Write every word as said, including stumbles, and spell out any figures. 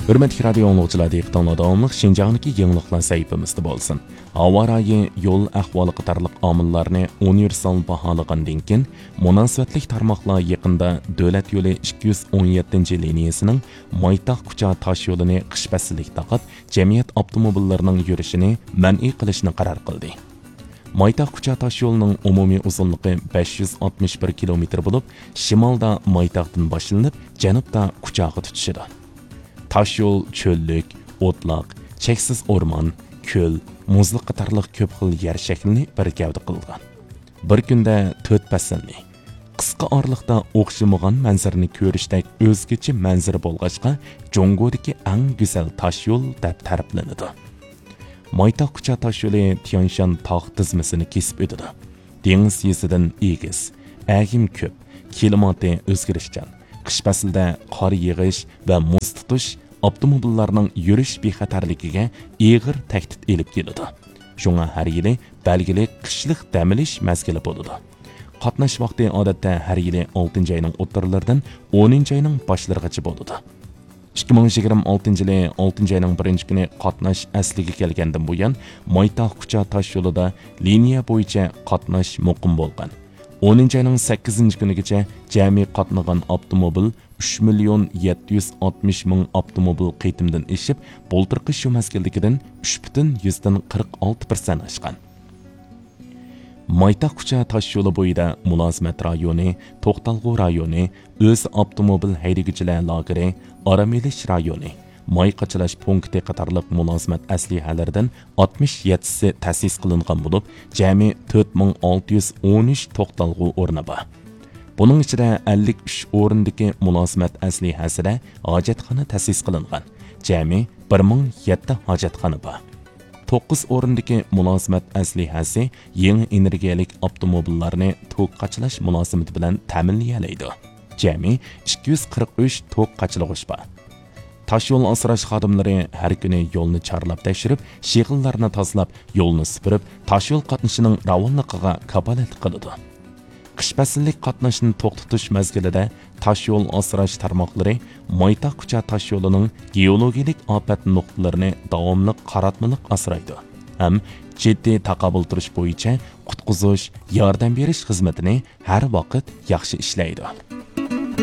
Hürmetli radyo anlıqçılar diqqətinizə davamlıq Şinjan'dakı yeniliklar səhifəmizdə bolsun. Hava rayı, yol ahvalı qatarlıq amillarni universal bahalagandan keyin münasibətlik tarmoqlar yaqında Dövlət yolu ikki yuz o'n yettinchi liniyasining Maytaq Kucha tosh yo'lini qish faslida taqat jamiyat avtomobillarining yurishini man'iy qilishni qaror qildi. Maytaq Kucha tosh yo'lining umumiy uzunligi besh yuz oltmish bir kilometr bo'lib, shimolda Maytaqdan boshlanib, janubda Kuchaga tutishadi. Tosh yo'l cho'llik, o'tloq, cheksiz o'rmon, ko'l, muzliq qatorliq ko'p xil yer shaklini bir gavda qilgan. Bir kunda to'rt faslni, qisqa oraliqda o'xshamagan manzarani ko'rishdek o'zgacha manzara bo'lg'achqa, Jongodagi eng go'zal tosh yo'l deb ta'riflanadi. Maytaq Kucha tosh yo'li Tianshan tog' tizmasini kesib o'tadi. Dengiz yuzidan egiz, agim ko'p, klimati o'zgarishchan. Qish faslida qor yig'ish va muz tutish avtomobillarning yurish bexatarligiga og'ir tahdid elib keladi. Shunga har yili belgili qishliq damilish mazgili bo'ladi. Qatnash vaqti odatda har yili oltinchi oyning o'rtalaridan o'ninchi oyning boshlarigacha bo'ladi. ikki ming yigirma oltinchi yili oltinchi oyning birinchi kuni qatnash asliga kelgandan buyon Maytaq Kucha tosh yo'lida liniya bo'yicha qatnash muqim bo'lgan. o'ninchi oyning sakkizinchi kunigacha jami qatnagan avtomobil uch million yetti yuz oltmish ming avtomobil qitimdan eshib, bo'ltirqi shu mazgildagidan uch butun yuzdan qirq olti persent oshgan. Maytaq Kucha tosh yo'li bo'yida mulozimat rayoni, To'xtalg'u rayoni, o'z avtomobil haydaguvchilar lageri, Aramelish rayoni, may qachalash punkti qatorliq mulozimat aslihalaridan oltmish yettisi ta'sis qilingan bo'lib, jami to'rt ming olti yuz o'n uch to'xtalg'u o'rni bor. Buning ichida ellik uch o'rindagi mulozimat aslihasida hojatxona ta'sis qilingan. Jami bir ming yetti hojatxona bor. to'qqiz o'rindagi mulozimat aslihasi yangi energiyalik avtomobillarni to'q qachalash mulozimati bilan ta'minlaydi. Jami ikki yuz qirq uch to'q qachalag'ich bor. Tosh yo'l asrash xodimlari har kuni yo'lni chorlab tekshirib, shig'illarni tozalab, yo'lni supurib, tosh yo'l qatnashining ravonligiga kafolat qiladi. Qish fasllik qatnashni to'xtatish mazgilida tosh yo'l asrash tarmoqlari Maytaq Kucha tosh yo'lining geologik ofat nuqtalarini davomli qaratmaliq asraydi. Ham jiddiy taqobil turish bo'yicha qutqizish, yordam berish xizmatini har vaqt yaxshi ishlaydi.